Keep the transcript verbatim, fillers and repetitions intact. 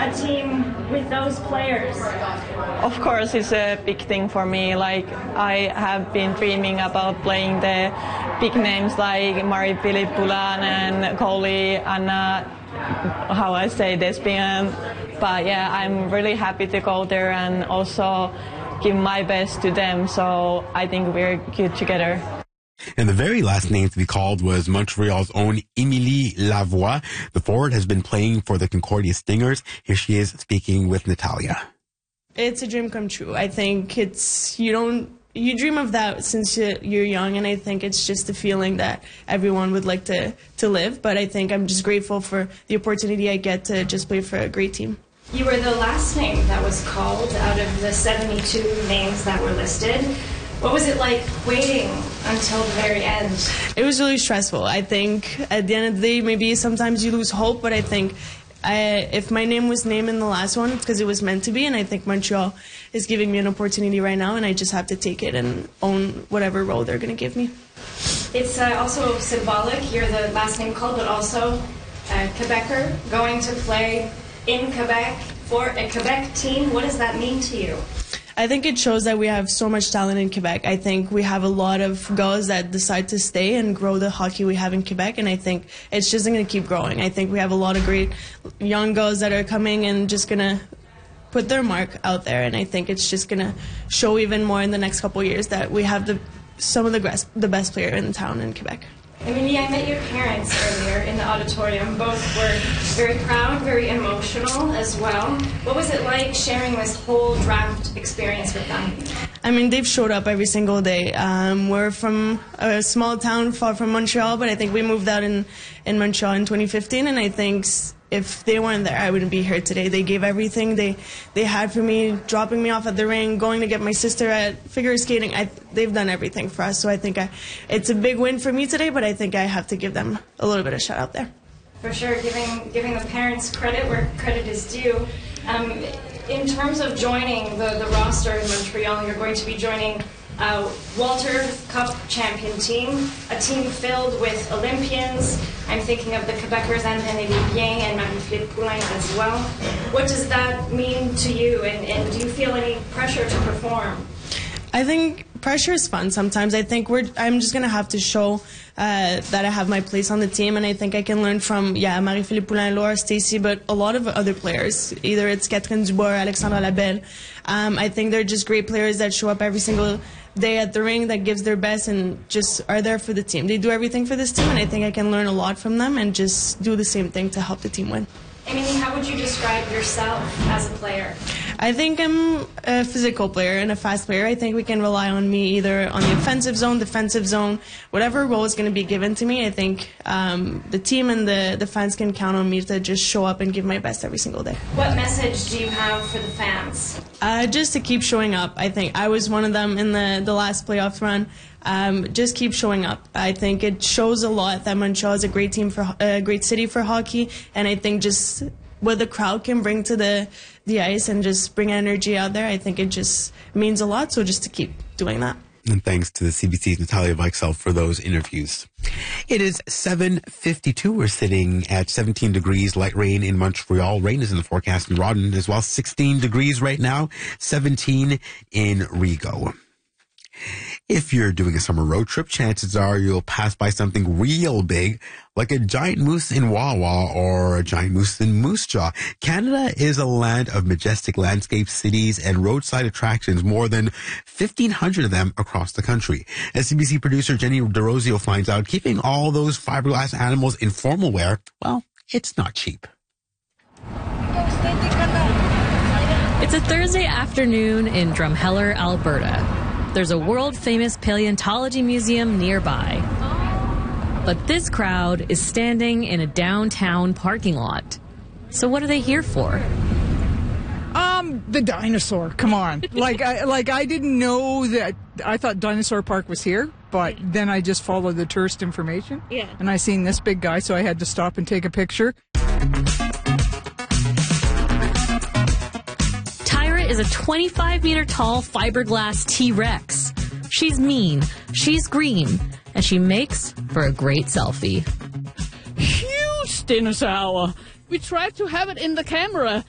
a team with those players? Of course, it's a big thing for me. Like, I have been dreaming about playing the big names like Mari-Philippe Poulin and goalie Anna, how I say, Despian. But yeah, I'm really happy to go there and also give my best to them. So I think we're good together. And the very last name to be called was Montreal's own Emilie Lavoie. The forward has been playing for the Concordia Stingers. Here she is speaking with Natalia. It's a dream come true. I think it's, you don't, you dream of that since you're young, and I think it's just a feeling that everyone would like to, to live. But I think I'm just grateful for the opportunity I get to just play for a great team. You were the last name that was called out of the seventy-two names that were listed. What was it like waiting until the very end? It was really stressful. I think at the end of the day, maybe sometimes you lose hope, but I think I, if my name was named in the last one, it's because it was meant to be, and I think Montreal is giving me an opportunity right now, and I just have to take it and own whatever role they're going to give me. It's uh, also symbolic. You're the last name called, but also a Quebecer going to play in Quebec for a Quebec team. What does that mean to you? I think it shows that we have so much talent in Quebec. I think we have a lot of girls that decide to stay and grow the hockey we have in Quebec, and I think it's just going to keep growing. I think we have a lot of great young girls that are coming and just going to put their mark out there, and I think it's just going to show even more in the next couple of years that we have the some of the best, the best player in town in Quebec. Emilie, I met your parents earlier in the auditorium. Both were very proud, very emotional as well. What was it like sharing this whole draft experience with them? I mean, they've showed up every single day. Um, we're from a small town far from Montreal, but I think we moved out in, in Montreal in twenty fifteen, and I think if they weren't there, I wouldn't be here today. They gave everything they they had for me, dropping me off at the rink, going to get my sister at figure skating. I, they've done everything for us, so I think I, it's a big win for me today, but I think I have to give them a little bit of shout out there. For sure, giving, giving the parents credit where credit is due. Um, in terms of joining the, the roster in Montreal, you're going to be joining Uh, Walter Cup champion team, a team filled with Olympians. I'm thinking of the Quebecers Anne-Renée Desbiens and Marie-Philippe Poulin as well. What does that mean to you, and, and do you feel any pressure to perform? I think pressure is fun sometimes. I think we're, I'm just going to have to show uh, that I have my place on the team, and I think I can learn from, yeah, Marie-Philippe Poulin, Laura Stacey, but a lot of other players. Either it's Catherine Dubois or Alexandra Labelle. Um, I think they're just great players that show up every single day at the ring, that gives their best and just are there for the team. They do everything for this team, and I think I can learn a lot from them and just do the same thing to help the team win. Emilie, how would you describe yourself as a player? I think I'm a physical player and a fast player. I think we can rely on me either on the offensive zone, defensive zone, whatever role is going to be given to me. I think um, the team and the, the fans can count on me to just show up and give my best every single day. What message do you have for the fans? Uh, just to keep showing up. I think I was one of them in the, the last playoff run. Um, just keep showing up. I think it shows a lot that Montreal is a great team for a great city for hockey, and I think just what the crowd can bring to the the ice and just bring energy out there, I think it just means a lot. So just to keep doing that. And thanks to the C B C's Natalia Weichsel for those interviews. It is seven fifty-two. We're sitting at seventeen degrees, light rain in Montreal. Rain is in the forecast in Rawdon as well. sixteen degrees right now, seventeen in Rigaud. If you're doing a summer road trip, chances are you'll pass by something real big, like a giant moose in Wawa or a giant moose in Moose Jaw. Canada is a land of majestic landscapes, cities, and roadside attractions, more than fifteen hundred of them across the country. As C B C producer Jenny DeRosio finds out, keeping all those fiberglass animals in formal wear, well, it's not cheap. It's a Thursday afternoon in Drumheller, Alberta. There's a world-famous paleontology museum nearby. But this crowd is standing in a downtown parking lot. So what are they here for? Um, the dinosaur. Come on. like, I, like I didn't know that. I thought Dinosaur Park was here, but then I just followed the tourist information. Yeah. And I seen this big guy, so I had to stop and take a picture. Tyra is a twenty-five meter tall fiberglass T-Rex. She's mean, she's green, and she makes for a great selfie. Huge dinosaur. We tried to have it in the camera,